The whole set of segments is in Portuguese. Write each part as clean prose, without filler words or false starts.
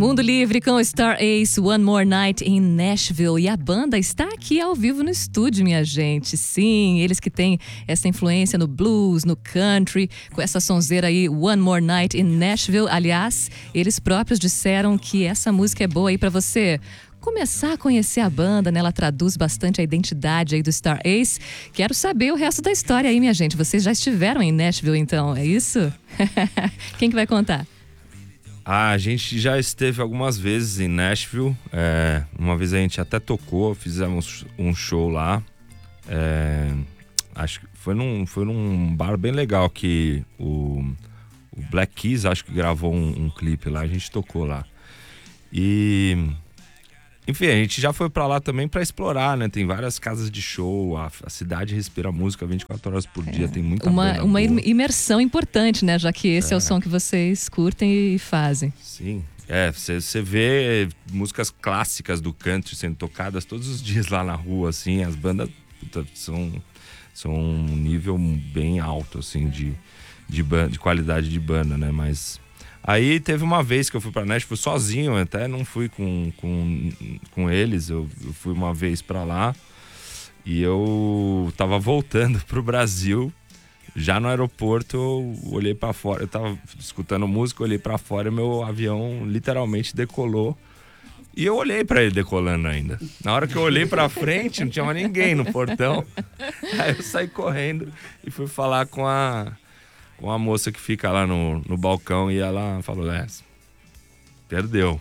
Mundo Livre com Star Ace, One More Night in Nashville. E a banda está aqui ao vivo no estúdio, minha gente. Sim, eles que têm essa influência no blues, no country, com essa sonzeira aí, One More Night in Nashville. Aliás, eles próprios disseram que essa música é boa aí pra você começar a conhecer a banda, né? Ela traduz bastante a identidade aí do Star Ace. Quero saber o resto da história aí, minha gente. Vocês já estiveram em Nashville, então, é isso? Quem que vai contar? A gente já esteve algumas vezes em Nashville. Uma vez a gente até tocou, fizemos um show lá. Acho que foi num bar bem legal que o Black Keys, acho que gravou um clipe lá, a gente tocou lá. E enfim, a gente já foi pra lá também pra explorar, né? Tem várias casas de show, a cidade respira música 24 horas por dia, tem muita banda uma boa. imersão importante, né? Já que esse é o som que vocês curtem e fazem. Sim, você vê músicas clássicas do country sendo tocadas todos os dias lá na rua, assim, as bandas são um nível bem alto, assim, de qualidade de banda, né? Mas aí teve uma vez que eu fui pra Nashville sozinho, até não fui com eles, eu fui uma vez pra lá e eu tava voltando pro Brasil, já no aeroporto eu olhei pra fora, eu tava escutando música, olhei pra fora e meu avião literalmente decolou e eu olhei pra ele decolando ainda. Na hora que eu olhei pra frente, não tinha mais ninguém no portão, aí eu saí correndo e fui falar com a moça que fica lá no balcão e ela falou, perdeu.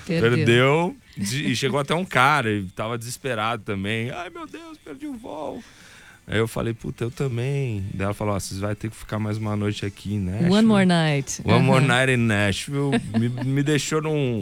E chegou até um cara e tava desesperado também. Ai, meu Deus, perdi o voo. Aí eu falei, puta, eu também. Daí ela falou, vocês vão ter que ficar mais uma noite aqui em Nashville. One More Night. One More Night in Nashville. Me deixou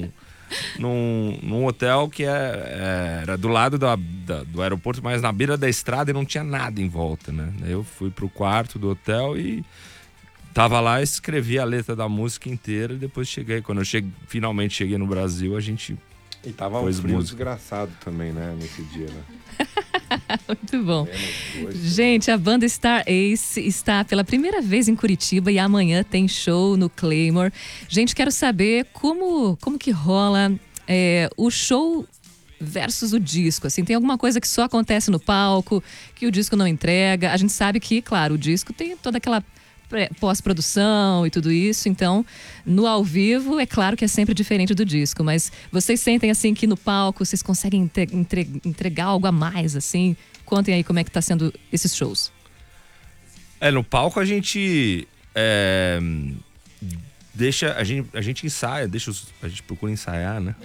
num hotel que era do lado do aeroporto, mas na beira da estrada e não tinha nada em volta, né? Daí eu fui pro quarto do hotel e tava lá, escrevi a letra da música inteira e depois cheguei. Quando eu finalmente cheguei no Brasil, a gente E tava um frio desgraçado também, né, nesse dia, né? Muito bom. Gente, a banda Star Ace está pela primeira vez em Curitiba e amanhã tem show no Claymore. Gente, quero saber como que rola o show versus o disco, assim, tem alguma coisa que só acontece no palco, que o disco não entrega. A gente sabe que, claro, o disco tem toda aquela pós-produção e tudo isso, então no ao vivo é claro que é sempre diferente do disco, mas vocês sentem assim que no palco vocês conseguem entregar algo a mais, assim? Contem aí como é que tá sendo esses shows. No palco a gente a gente ensaia, a gente procura ensaiar, né?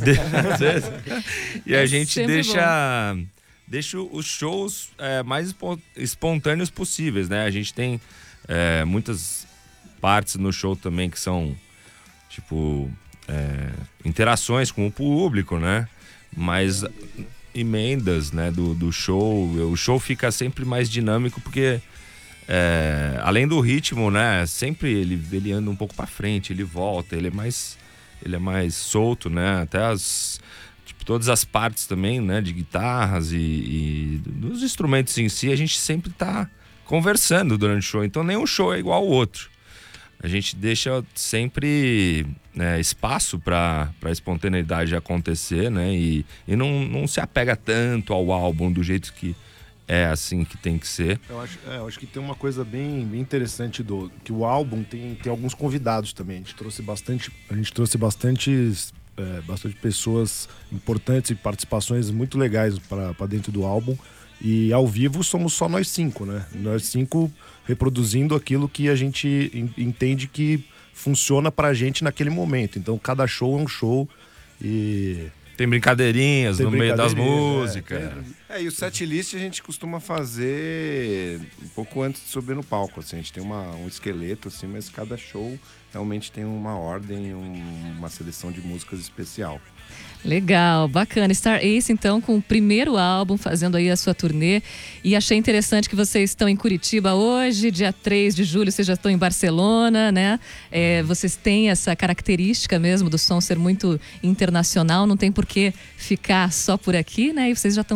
E a gente deixa os shows mais espontâneos possíveis, né? A gente tem muitas partes no show também que são tipo interações com o público, né? Mas emendas, né, do show, o show fica sempre mais dinâmico porque além do ritmo, né, sempre ele anda um pouco para frente, ele volta, ele é mais solto, né? Até todas as partes também, né, de guitarras e dos instrumentos em si, a gente sempre tá conversando durante o show, então nenhum show é igual ao outro. A gente deixa sempre espaço para a espontaneidade acontecer, né? E não se apega tanto ao álbum do jeito que é assim que tem que ser. Eu acho que tem uma coisa bem interessante que o álbum tem alguns convidados também. A gente trouxe bastante pessoas importantes e participações muito legais para dentro do álbum. E ao vivo somos só nós 5, né? Nós 5 reproduzindo aquilo que a gente entende que funciona pra gente naquele momento. Então cada show é um show e tem brincadeirinhas no meio das músicas. E o setlist a gente costuma fazer um pouco antes de subir no palco. Assim, a gente tem um esqueleto, assim, mas cada show realmente tem uma ordem, uma seleção de músicas especial. Legal, bacana. Star Ace, então, com o primeiro álbum, fazendo aí a sua turnê. E achei interessante que vocês estão em Curitiba hoje, dia 3 de julho, vocês já estão em Barcelona, né? Vocês têm essa característica mesmo do som ser muito internacional, não tem por que ficar só por aqui, né? E vocês já estão fazendo, então,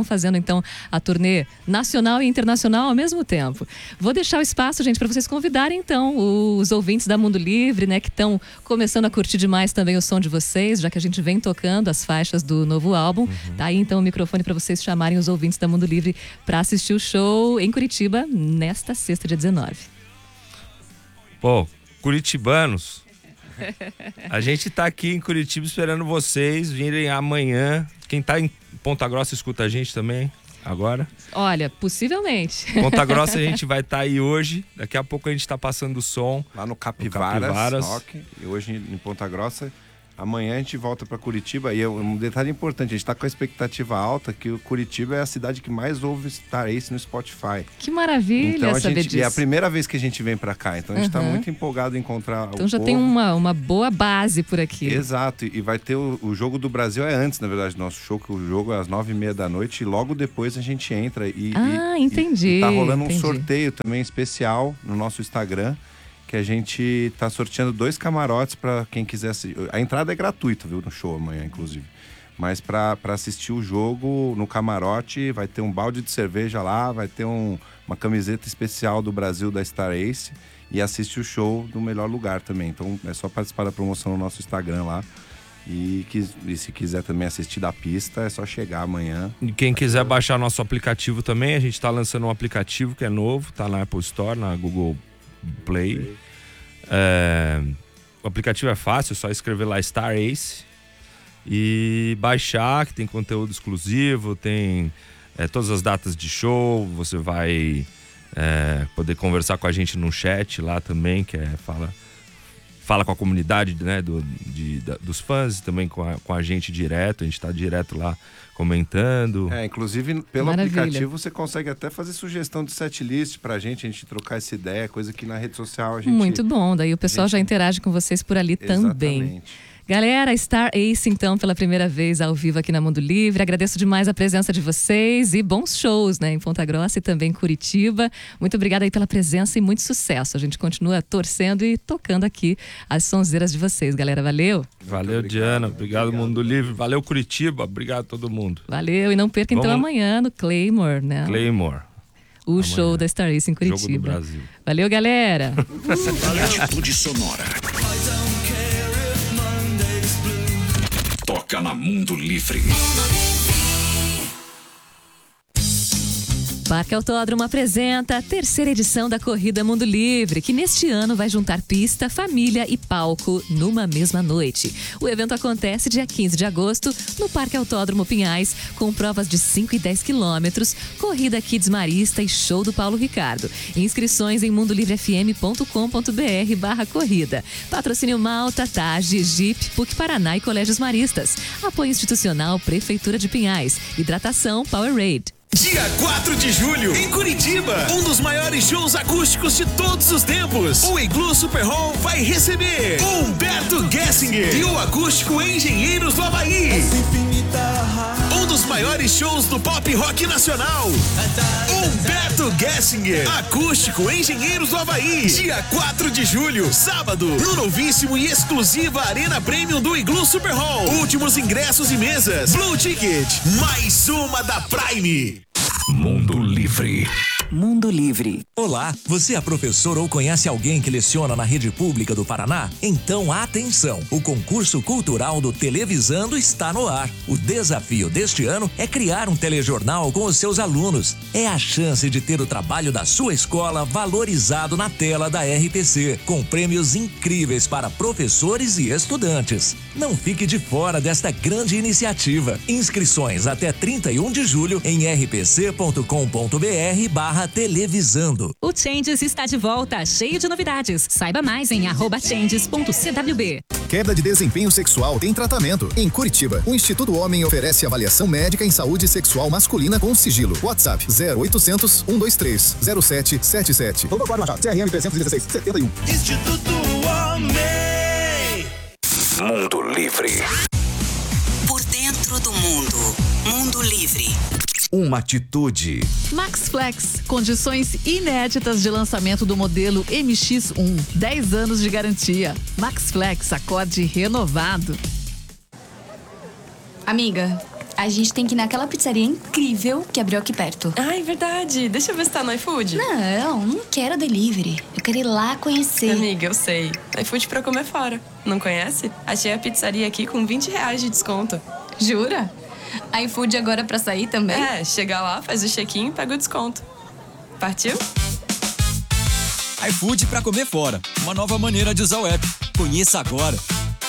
então a turnê nacional e internacional ao mesmo tempo. Vou deixar o espaço, gente, para vocês convidarem então os ouvintes da Mundo Livre, né, que estão começando a curtir demais também o som de vocês, já que a gente vem tocando as faixas do novo álbum. Tá aí então o microfone para vocês chamarem os ouvintes da Mundo Livre para assistir o show em Curitiba nesta sexta, dia 19. Pô, curitibanos, a gente tá aqui em Curitiba esperando vocês virem amanhã. Quem tá em Ponta Grossa escuta a gente também agora? Olha, possivelmente. Ponta Grossa a gente vai estar aí hoje. Daqui a pouco a gente tá passando o som. Lá no Capivaras Rock. E hoje em Ponta Grossa. Amanhã a gente volta para Curitiba. E um detalhe importante, a gente tá com a expectativa alta que o Curitiba é a cidade que mais ouve Star Ace no Spotify. Que maravilha então, saber disso. É a primeira vez que a gente vem para cá. Então a gente tá muito empolgado em encontrar então já povo. Tem uma boa base por aqui. Exato. E vai ter o Jogo do Brasil antes, na verdade, do nosso show, que o jogo é às 9h30 da noite. E logo depois a gente entra. Entendi. E tá rolando um sorteio também especial no nosso Instagram, que a gente tá sorteando 2 camarotes para quem quiser assistir. A entrada é gratuita, viu, no show amanhã, inclusive. Mas para assistir o jogo no camarote, vai ter um balde de cerveja lá, vai ter uma camiseta especial do Brasil da Star Ace e assiste o show no melhor lugar também. Então é só participar da promoção no nosso Instagram lá. E se quiser também assistir da pista, é só chegar amanhã. E quem quiser baixar nosso aplicativo também, a gente tá lançando um aplicativo que é novo, tá na Apple Store, na Google Play. O aplicativo é fácil, é só escrever lá Star Ace e baixar, que tem conteúdo exclusivo, tem todas as datas de show, você vai poder conversar com a gente no chat lá também, que fala com a comunidade, né, dos fãs e também com a gente direto, a gente tá direto lá comentando. Inclusive pelo aplicativo você consegue até fazer sugestão de setlist pra gente trocar essa ideia, coisa que na rede social a gente... Muito bom, daí o pessoal já interage com vocês por ali também. Exatamente. Galera, Star Ace, então, pela primeira vez ao vivo aqui na Mundo Livre. Agradeço demais a presença de vocês e bons shows, né, em Ponta Grossa e também em Curitiba. Muito obrigada aí pela presença e muito sucesso. A gente continua torcendo e tocando aqui as sonzeiras de vocês, galera. Valeu! Valeu, Diana. Obrigado, Mundo Livre. Valeu, Curitiba. Obrigado a todo mundo. Valeu. E não perca, então, amanhã no Claymore, né? Claymore. O show da Star Ace em Curitiba. Jogo do Brasil. Valeu, galera! Atitude Sonora. Toca na Mundo Livre. Parque Autódromo apresenta a 3ª edição da Corrida Mundo Livre, que neste ano vai juntar pista, família e palco numa mesma noite. O evento acontece dia 15 de agosto no Parque Autódromo Pinhais, com provas de 5 e 10 quilômetros, corrida Kids Marista e show do Paulo Ricardo. Inscrições em mundolivrefm.com.br/corrida. Patrocínio Malta, TAG, Jeep, PUC Paraná e Colégios Maristas. Apoio institucional Prefeitura de Pinhais. Hidratação Powerade. Dia 4 de julho, em Curitiba, um dos maiores shows acústicos de todos os tempos. O Igloo Super Hall vai receber Humberto Gessinger e o Acústico Engenheiros do Havaí. Um dos maiores shows do pop rock nacional. Humberto Gessinger, Acústico Engenheiros do Havaí. Dia 4 de julho, sábado, no novíssimo e exclusiva Arena Premium do Igloo Super Hall. Últimos ingressos e mesas. Blue Ticket, mais uma da Prime. Mundo Livre. Mundo Livre. Olá, você é professor ou conhece alguém que leciona na rede pública do Paraná? Então atenção, o concurso cultural do Televisando está no ar. O desafio deste ano é criar um telejornal com os seus alunos. É a chance de ter o trabalho da sua escola valorizado na tela da RPC, com prêmios incríveis para professores e estudantes. Não fique de fora desta grande iniciativa. Inscrições até 31 de julho em rpc.com.br/televisando. O Changes está de volta, cheio de novidades. Saiba mais em @changes.cwb. Queda de desempenho sexual tem tratamento. Em Curitiba, o Instituto Homem oferece avaliação médica em saúde sexual masculina com sigilo. WhatsApp 0800 123 0777. Vamos agora já. CRM 316 71. Instituto Homem. Mundo Livre. Por dentro do mundo. Mundo Livre. Uma atitude. Max Flex, condições inéditas de lançamento do modelo MX-1. 10 anos de garantia. Max Flex, acorde renovado. Amiga, A gente tem que ir naquela pizzaria incrível que abriu aqui perto. Ai, verdade. Deixa eu ver se tá no iFood. Não quero delivery. Eu quero ir lá conhecer. Amiga, eu sei. iFood pra comer fora. Não conhece? Achei a pizzaria aqui com R$20 de desconto. Jura? iFood agora pra sair também? É, chega lá, faz o check-in e pega o desconto. Partiu? iFood pra comer fora. Uma nova maneira de usar o app. Conheça agora.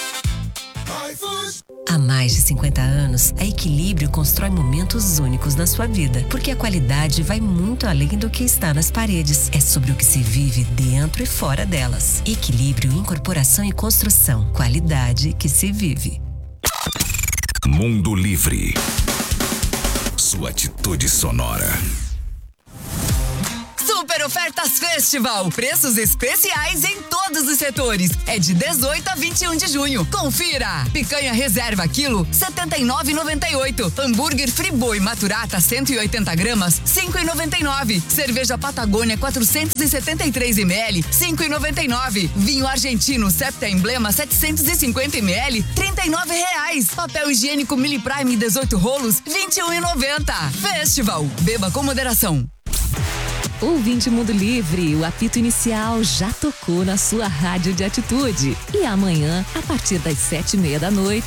Há mais de 50 anos, a Equilíbrio constrói momentos únicos na sua vida, porque a qualidade vai muito além do que está nas paredes. É sobre o que se vive dentro e fora delas. Equilíbrio, incorporação e construção. Qualidade que se vive. Mundo Livre. Sua atitude sonora. Super Ofertas Festival. Preços especiais em todos os setores. É de 18 a 21 de junho. Confira. Picanha reserva quilo, R$ 79,98. Hambúrguer Friboi Maturata 180 gramas, R$ 5,99. Cerveja Patagônia 473 ml, R$ 5,99. Vinho argentino Septa Emblema 750 ml, R$ 39,00. Papel higiênico Mili Prime 18 rolos, R$ 21,90. Festival. Beba com moderação. Ouvinte Mundo Livre, o apito inicial já tocou na sua rádio de atitude. E amanhã, a partir das 7:30 da noite,